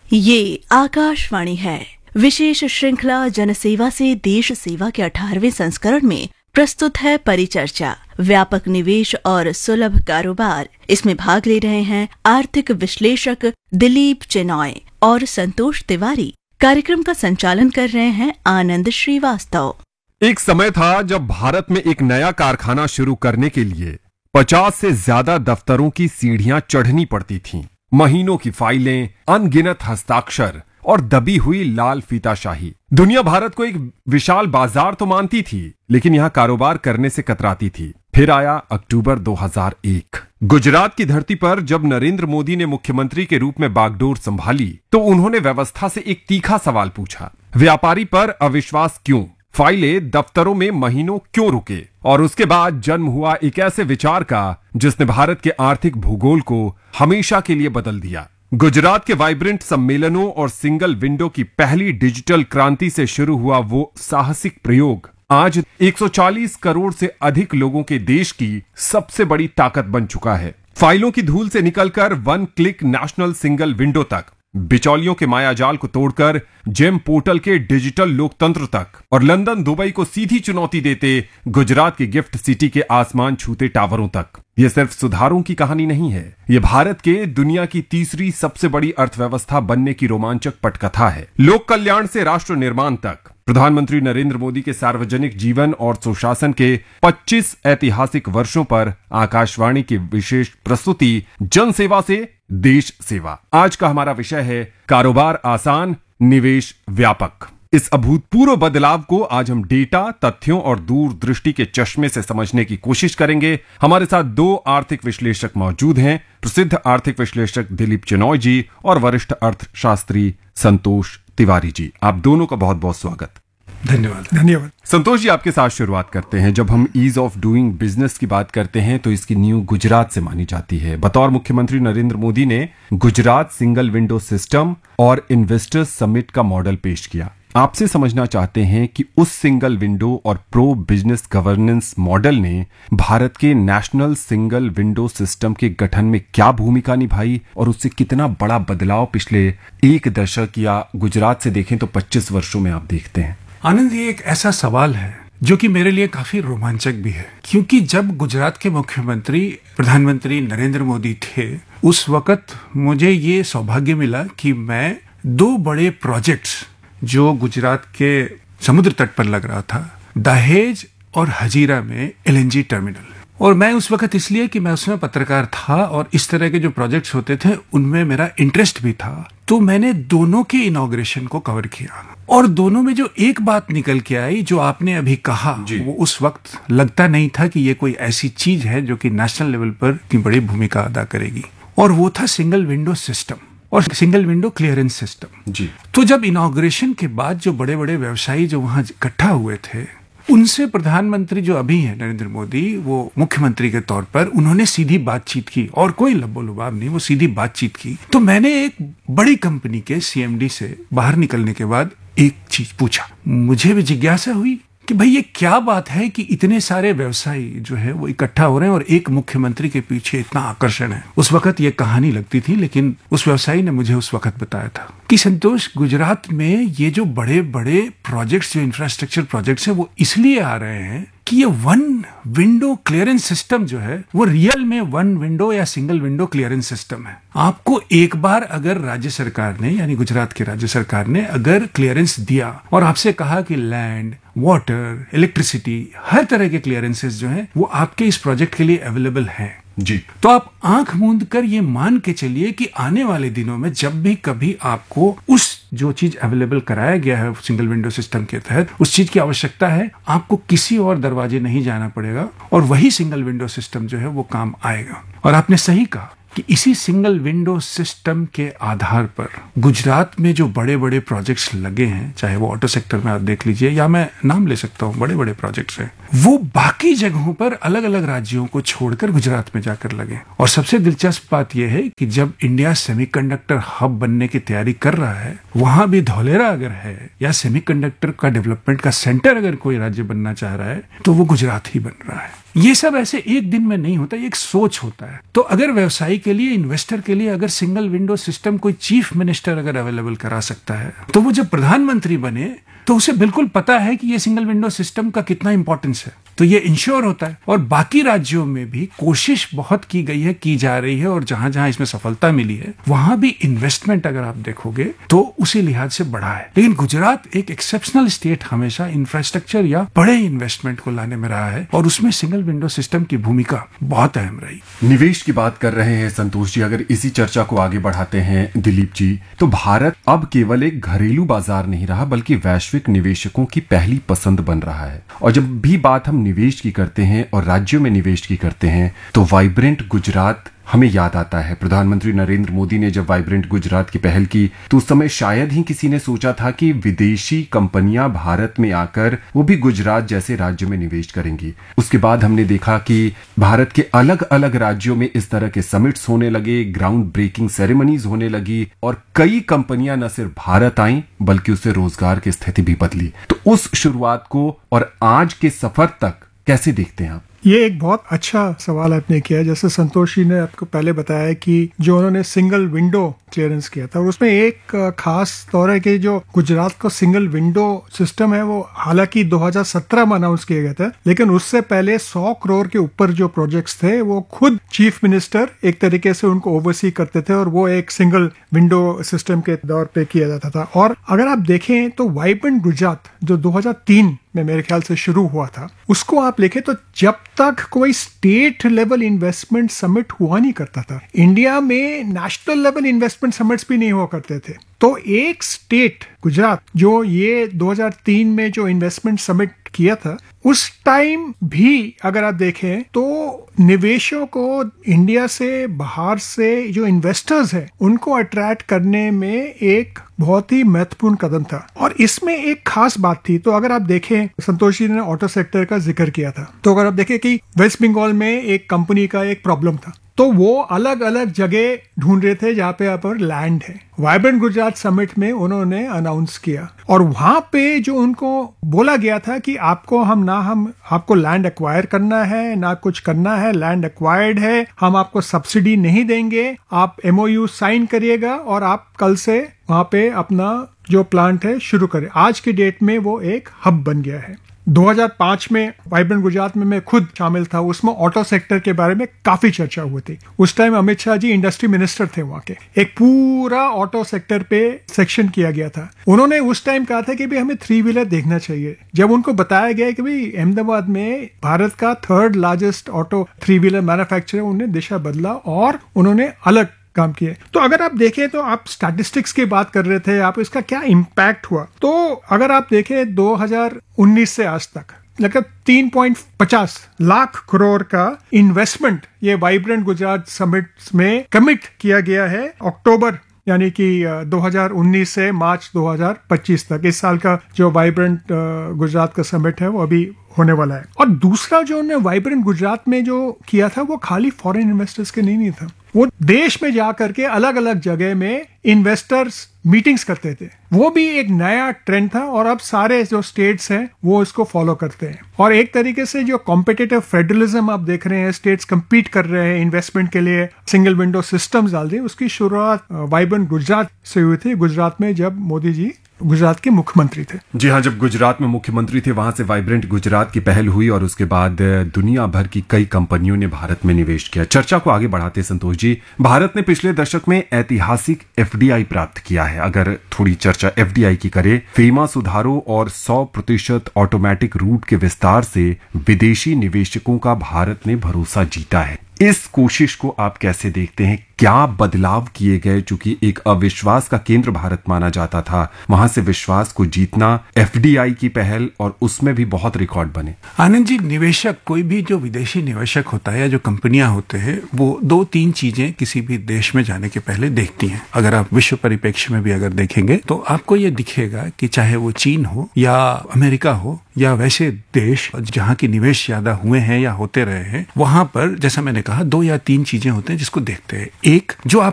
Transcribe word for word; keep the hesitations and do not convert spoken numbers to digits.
ये आकाशवाणी है। विशेष श्रृंखला जनसेवा से देश सेवा के अठारहवें संस्करण में प्रस्तुत है परिचर्चा, व्यापक निवेश और सुलभ कारोबार। इसमें भाग ले रहे हैं आर्थिक विश्लेषक दिलीप चेनॉय और संतोष तिवारी। कार्यक्रम का संचालन कर रहे हैं आनंद श्रीवास्तव। एक समय था जब भारत में एक नया कारखाना शुरू करने के लिए पचास से ज्यादा दफ्तरों की सीढ़ियां चढ़नी पड़ती थीं। महीनों की फाइलें, अनगिनत हस्ताक्षर और दबी हुई लाल फीताशाही। दुनिया भारत को एक विशाल बाजार तो मानती थी, लेकिन यहां कारोबार करने से कतराती थी। फिर आया अक्टूबर दो हज़ार एक। गुजरात की धरती पर जब नरेंद्र मोदी ने मुख्यमंत्री के रूप में बागडोर संभाली, तो उन्होंने व्यवस्था से एक तीखा सवाल पूछा। व्यापारी पर अविश्वास क्यों? फाइलें दफ्तरों में महीनों क्यों रुके? और उसके बाद जन्म हुआ एक ऐसे विचार का जिसने भारत के आर्थिक भूगोल को हमेशा के लिए बदल दिया। गुजरात के वाइब्रेंट सम्मेलनों और सिंगल विंडो की पहली डिजिटल क्रांति से शुरू हुआ वो साहसिक प्रयोग आज एक सौ चालीस करोड़ से अधिक लोगों के देश की सबसे बड़ी ताकत बन चुका है। फाइलों की धूल से निकलकर one click national single window तक, बिचौलियों के मायाजाल को तोड़कर जेम पोर्टल के डिजिटल लोकतंत्र तक, और लंदन दुबई को सीधी चुनौती देते गुजरात के गिफ्ट सिटी के आसमान छूते टावरों तक। ये सिर्फ सुधारों की कहानी नहीं है, ये भारत के दुनिया की तीसरी सबसे बड़ी अर्थव्यवस्था बनने की रोमांचक पटकथा है। लोक कल्याण से राष्ट्र निर्माण तक प्रधानमंत्री नरेंद्र मोदी के सार्वजनिक जीवन और सुशासन के पच्चीस ऐतिहासिक वर्षों पर आकाशवाणी की विशेष प्रस्तुति जनसेवा से देश सेवा। आज का हमारा विषय है कारोबार आसान, निवेश व्यापक। इस अभूतपूर्व बदलाव को आज हम डेटा, तथ्यों और दूरदृष्टि के चश्मे से समझने की कोशिश करेंगे। हमारे साथ दो आर्थिक विश्लेषक मौजूद हैं, प्रसिद्ध आर्थिक विश्लेषक दिलीप चेनॉय जी और वरिष्ठ अर्थशास्त्री संतोष तिवारी जी। आप दोनों का बहुत बहुत स्वागत। धन्यवाद। धन्यवाद संतोष जी, आपके साथ शुरुआत करते हैं। जब हम ईज ऑफ डूइंग बिजनेस की बात करते हैं तो इसकी नींव गुजरात से मानी जाती है। बतौर मुख्यमंत्री नरेंद्र मोदी ने गुजरात सिंगल विंडो सिस्टम और इन्वेस्टर्स समिट का मॉडल पेश किया। आपसे समझना चाहते हैं कि उस सिंगल विंडो और प्रो बिजनेस गवर्नेंस मॉडल ने भारत के नेशनल सिंगल विंडो सिस्टम के गठन में क्या भूमिका निभाई और उससे कितना बड़ा बदलाव पिछले एक दशक या गुजरात से देखें तो पच्चीस वर्षों में आप देखते हैं। आनंद, ये एक ऐसा सवाल है जो कि मेरे लिए काफी रोमांचक भी है, क्योंकि जब गुजरात के मुख्यमंत्री प्रधानमंत्री नरेंद्र मोदी थे, उस वक्त मुझे ये सौभाग्य मिला कि मैं दो बड़े प्रोजेक्ट्स जो गुजरात के समुद्र तट पर लग रहा था, दहेज और हजीरा में एलएनजी टर्मिनल, और मैं उस वक्त इसलिए कि मैं उसमें पत्रकार था और इस तरह के जो प्रोजेक्ट्स होते थे उनमें मेरा इंटरेस्ट भी था, तो मैंने दोनों के इनॉग्रेशन को कवर किया। और दोनों में जो एक बात निकल के आई, जो आपने अभी कहा, वो उस वक्त लगता नहीं था कि ये कोई ऐसी चीज है जो कि नेशनल लेवल पर इतनी बड़ी भूमिका अदा करेगी, और वो था सिंगल विंडो सिस्टम और सिंगल विंडो क्लियरेंस सिस्टम जी। तो जब इनॉग्रेशन के बाद जो बड़े बड़े व्यवसायी जो वहां इकट्ठा हुए थे, उनसे प्रधानमंत्री जो अभी है नरेंद्र मोदी, वो मुख्यमंत्री के तौर पर उन्होंने सीधी बातचीत की, और कोई लब्बो लुबाब नहीं, वो सीधी बातचीत की। तो मैंने एक बड़ी कंपनी के सीएमडी से बाहर निकलने के बाद एक चीज पूछा। मुझे भी जिज्ञासा हुई कि भाई ये क्या बात है कि इतने सारे व्यवसायी जो है वो इकट्ठा हो रहे हैं और एक मुख्यमंत्री के पीछे इतना आकर्षण है। उस वक्त ये कहानी लगती थी, लेकिन उस व्यवसायी ने मुझे उस वक्त बताया था कि संतोष, गुजरात में ये जो बड़े बड़े प्रोजेक्ट्स, जो इंफ्रास्ट्रक्चर प्रोजेक्ट्स हैं, वो इसलिए आ रहे हैं कि ये वन विंडो क्लियरेंस सिस्टम जो है वो रियल में वन विंडो या सिंगल विंडो क्लियरेंस सिस्टम है। आपको एक बार अगर राज्य सरकार ने, यानी गुजरात की राज्य सरकार ने अगर क्लियरेंस दिया और आपसे कहा कि लैंड, वाटर, इलेक्ट्रिसिटी, हर तरह के क्लियरेंसेस जो हैं वो आपके इस प्रोजेक्ट के लिए अवेलेबल हैं जी, तो आप आंख मूंद कर ये मान के चलिए कि आने वाले दिनों में जब भी कभी आपको उस जो चीज अवेलेबल कराया गया है सिंगल विंडो सिस्टम के तहत, उस चीज की आवश्यकता है, आपको किसी और दरवाजे नहीं जाना पड़ेगा और वही सिंगल विंडो सिस्टम जो है वो काम आएगा। और आपने सही कहा कि इसी सिंगल विंडो सिस्टम के आधार पर गुजरात में जो बड़े बड़े प्रोजेक्ट्स लगे हैं, चाहे वो ऑटो सेक्टर में आप देख लीजिए, या मैं नाम ले सकता हूं, बड़े बड़े प्रोजेक्ट्स हैं, वो बाकी जगहों पर अलग अलग राज्यों को छोड़कर गुजरात में जाकर लगे। और सबसे दिलचस्प बात यह है कि जब इंडिया सेमीकंडक्टर हब बनने की तैयारी कर रहा है, वहां भी धौलेरा अगर है या सेमीकंडक्टर का डेवलपमेंट का सेंटर अगर कोई राज्य बनना चाह रहा है, तो वो गुजरात ही बन रहा है। ये सब ऐसे एक दिन में नहीं होता, ये एक सोच होता है। तो अगर व्यवसायी के लिए, इन्वेस्टर के लिए अगर सिंगल विंडो सिस्टम कोई चीफ मिनिस्टर अगर अवेलेबल करा सकता है, तो वो जब प्रधानमंत्री बने तो उसे बिल्कुल पता है कि ये सिंगल विंडो सिस्टम का कितना इंपॉर्टेंस है, तो ये इंश्योर होता है। और बाकी राज्यों में भी कोशिश बहुत की गई है, की जा रही है, और जहां जहां इसमें सफलता मिली है वहां भी इन्वेस्टमेंट अगर आप देखोगे तो उसी लिहाज से बढ़ा है। लेकिन गुजरात एक एक्सेप्शनल स्टेट हमेशा इंफ्रास्ट्रक्चर या बड़े इन्वेस्टमेंट को लाने में रहा है, और उसमें सिंगल विंडो सिस्टम की भूमिका बहुत अहम रही। निवेश की बात कर रहे हैं संतोष जी, अगर इसी चर्चा को आगे बढ़ाते हैं दिलीप जी, तो भारत अब केवल एक घरेलू बाजार नहीं रहा बल्कि वैश्विक निवेशकों की पहली पसंद बन रहा है। और जब भी बात हम निवेश की करते हैं और राज्यों में निवेश की करते हैं तो वाइब्रेंट गुजरात हमें याद आता है। प्रधानमंत्री नरेंद्र मोदी ने जब वाइब्रेंट गुजरात की पहल की तो उस समय शायद ही किसी ने सोचा था कि विदेशी कंपनियां भारत में आकर वो भी गुजरात जैसे राज्य में निवेश करेंगी। उसके बाद हमने देखा कि भारत के अलग अलग राज्यों में इस तरह के समिट्स होने लगे, ग्राउंड ब्रेकिंग सेरेमनीज होने लगी, और कई कंपनियां न सिर्फ भारत आईं बल्कि उससे रोजगार की स्थिति भी बदली। तो उस शुरुआत को और आज के सफर तक कैसे देखते हैं आप? ये एक बहुत अच्छा सवाल आपने किया। जैसे संतोष जी ने आपको पहले बताया कि जो उन्होंने सिंगल विंडो क्लियरेंस किया था, और उसमें एक खास तौर है कि जो गुजरात का सिंगल विंडो सिस्टम है वो हालांकि दो हज़ार सत्रह में अनाउंस किया गया था, लेकिन उससे पहले सौ करोड़ के ऊपर जो प्रोजेक्ट्स थे वो खुद चीफ मिनिस्टर एक तरीके से उनको ओवरसी करते थे, और वो एक सिंगल विंडो सिस्टम के दौर पे किया जाता था। और अगर आप देखें तो वाइब्रेंट गुजरात जो दो हज़ार तीन में मेरे ख्याल से शुरू हुआ था, उसको आप लिखे तो जब तक कोई स्टेट लेवल इन्वेस्टमेंट समिट हुआ नहीं करता था, इंडिया में नेशनल लेवल इन्वेस्टमेंट समिट्स भी नहीं हुआ करते थे, तो एक स्टेट गुजरात जो ये दो हज़ार तीन में जो इन्वेस्टमेंट समिट किया था, उस टाइम भी अगर आप देखें तो निवेशों को इंडिया से बाहर से जो इन्वेस्टर्स हैं उनको अट्रैक्ट करने में एक बहुत ही महत्वपूर्ण कदम था। और इसमें एक खास बात थी, तो अगर आप देखें, संतोष जी ने ऑटो सेक्टर का जिक्र किया था, तो अगर आप देखें कि वेस्ट बंगाल में एक कंपनी का एक प्रॉब्लम था, तो वो अलग अलग जगह ढूंढ रहे थे जहां पे यहाँ पर लैंड है। वाइब्रेंट गुजरात समिट में उन्होंने अनाउंस किया, और वहां पे जो उनको बोला गया था कि आपको हम ना हम आपको लैंड एक्वायर करना है ना कुछ करना है, लैंड एक्वायर्ड है, हम आपको सब्सिडी नहीं देंगे, आप एमओयू साइन करिएगा और आप कल से वहां पे अपना जो प्लांट है शुरू करें। आज की डेट में वो एक हब बन गया है। दो हज़ार पाँच में वाइब्रेंट गुजरात में मैं खुद शामिल था, उसमें ऑटो सेक्टर के बारे में काफी चर्चा हुई थी। उस time Amit Shah ji industry minister थे वहां के, एक पूरा ऑटो सेक्टर पे सेक्शन किया गया था। उन्होंने उस टाइम कहा था कि भाई हमें थ्री व्हीलर देखना चाहिए। जब उनको बताया गया कि भाई अहमदाबाद में भारत का third largest auto three wheeler manufacturer, उन्होंने दिशा बदला और उन्होंने अलग काम किए। तो अगर आप देखें तो आप स्टैटिस्टिक्स की बात कर रहे थे, आप इसका क्या इम्पैक्ट हुआ, तो अगर आप देखें दो हज़ार उन्नीस से आज तक लगभग तीन पॉइंट पचास लाख करोड़ का इन्वेस्टमेंट ये वाइब्रेंट गुजरात समिट में कमिट किया गया है अक्टूबर यानी कि दो हज़ार उन्नीस से मार्च दो हज़ार पच्चीस तक। इस साल का जो वाइब्रेंट गुजरात का समिट है वो अभी होने वाला है। और दूसरा जो उन्होंने वाइब्रेंट गुजरात में जो किया था वो खाली फॉरेन इन्वेस्टर्स के नहीं, नहीं था, वो देश में जा करके अलग अलग जगह में इन्वेस्टर्स मीटिंग्स करते थे। वो भी एक नया ट्रेंड था, और अब सारे जो स्टेट्स हैं वो इसको फॉलो करते हैं। और एक तरीके से जो कॉम्पिटिटिव फेडरलिज्म आप देख रहे हैं, स्टेट्स कंपीट कर रहे हैं इन्वेस्टमेंट के लिए, सिंगल विंडो सिस्टम्स डाल दिए, उसकी शुरुआत वाइब्रेंट गुजरात से हुई थी, गुजरात में जब मोदी जी गुजरात के मुख्यमंत्री थे। जी हाँ, जब गुजरात में मुख्यमंत्री थे वहां से वाइब्रेंट गुजरात की पहल हुई और उसके बाद दुनिया भर की कई कंपनियों ने भारत में निवेश किया। चर्चा को आगे बढ़ाते संतोष जी, भारत ने पिछले दशक में ऐतिहासिक एफडीआई प्राप्त किया है। अगर थोड़ी चर्चा एफडीआई की करें, फेमा सुधारों और सौ प्रतिशत ऑटोमेटिक रूट के विस्तार से विदेशी निवेशकों का भारत ने भरोसा जीता है। इस कोशिश को आप कैसे देखते हैं? क्या बदलाव किए गए? चूंकि एक अविश्वास का केंद्र भारत माना जाता था, वहां से विश्वास को जीतना, एफडीआई की पहल, और उसमें भी बहुत रिकॉर्ड बने। आनंद जी, निवेशक, कोई भी जो विदेशी निवेशक होता है या जो कंपनियां होते हैं, वो दो तीन चीजें किसी भी देश में जाने के पहले देखती हैं। अगर आप विश्व परिप्रेक्ष्य में भी अगर देखेंगे तो आपको ये दिखेगा कि चाहे वो चीन हो या अमेरिका हो या वैसे देश जहां की निवेश ज्यादा हुए हैं या होते रहे हैं, वहां पर जैसा मैंने कहा दो या तीन चीजें होते हैं जिसको देखते हैं। एक, जो आप